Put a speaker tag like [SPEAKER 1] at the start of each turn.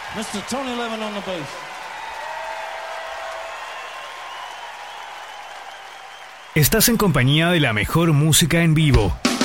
[SPEAKER 1] Mr. Tony Levin on the bass.
[SPEAKER 2] Estás en compañía de la mejor música en vivo.